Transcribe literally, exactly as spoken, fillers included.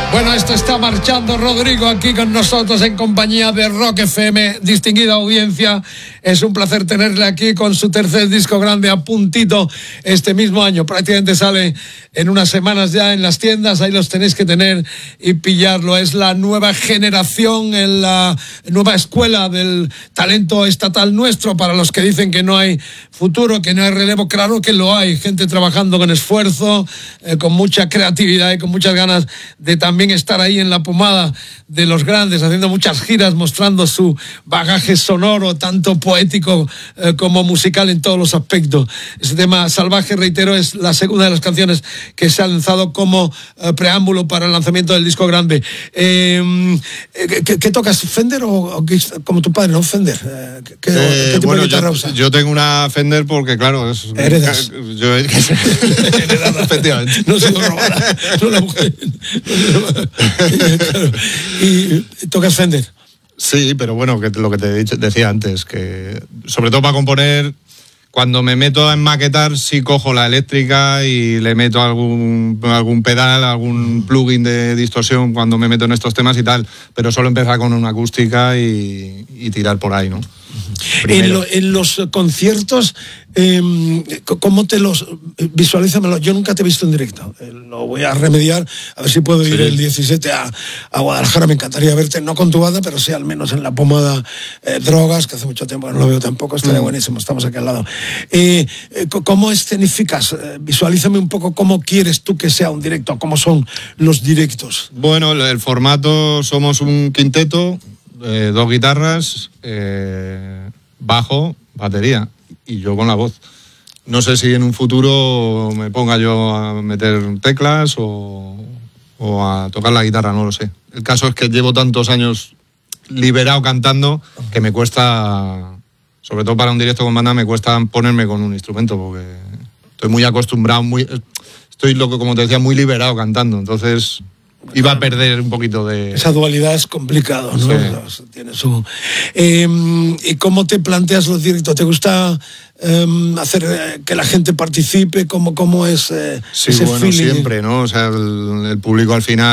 Bueno, esto está marchando Rodrigo aquí con nosotros en compañía de Rock F M, distinguida audiencia. Es un placer tenerle aquí con su tercer disco grande a puntito este mismo año. Prácticamente sale en unas semanas ya en las tiendas, ahí los tenéis que tener y pillarlo. Es la nueva generación, en la nueva escuela del talento estatal nuestro. Para los que dicen que no hay futuro, que no hay relevo, claro que lo hay. Gente trabajando con esfuerzo, eh, con mucha creatividad y con muchas ganas de también estar ahí en la pomada de los grandes, haciendo muchas giras, mostrando su bagaje sonoro, tanto poético eh, como musical en todos los aspectos. Ese tema Salvaje, reitero, es la segunda de las canciones que se ha lanzado como eh, preámbulo para el lanzamiento del disco grande. Eh, ¿qué, ¿Qué tocas? ¿Fender o, o como tu padre, no? ¿Fender? Eh, ¿qué, eh, ¿qué tipo bueno, de guitarra yo, usas? yo tengo una Fender porque, claro, es... Heredas. Yo, Heredada. Efectivamente. No soy robada. No la mujer. Claro. ¿Y tocas Fender? Sí, pero bueno, que lo que te he dicho, decía antes, que sobre todo para componer, cuando me meto a enmaquetar, sí cojo la eléctrica y le meto algún, algún pedal, algún plugin de distorsión cuando me meto en estos temas y tal, pero solo empezar con una acústica y, y tirar por ahí, ¿no? En, lo, en los conciertos, eh, ¿cómo te los visualízamelo? Yo nunca te he visto en directo. Eh, lo voy a remediar, a ver si puedo ir sí. el diecisiete a, a Guadalajara. Me encantaría verte, no con tu banda, pero sí al menos en la pomada eh, Drogas, que hace mucho tiempo que no lo veo tampoco. Estaría mm. buenísimo, estamos aquí al lado. Eh, ¿Cómo escenificas? Visualízame un poco cómo quieres tú que sea un directo, cómo son los directos. Bueno, el, el formato, somos un quinteto. Eh, dos guitarras, eh, bajo, batería y yo con la voz. No sé si en un futuro me ponga yo a meter teclas o, o a tocar la guitarra, no lo sé. El caso es que llevo tantos años liberado cantando que me cuesta, sobre todo para un directo con banda, me cuesta ponerme con un instrumento porque estoy muy acostumbrado, muy, estoy, lo que, como te decía, muy liberado cantando, entonces... iba a perder un poquito de... Esa dualidad es complicado, ¿no? Sí. Tiene su... Eh, ¿Y cómo te planteas los directos? ¿Te gusta eh, hacer eh, que la gente participe? ¿Cómo, cómo es eh, sí, ese bueno, feeling? Siempre, ¿no? O sea, el, el público al final...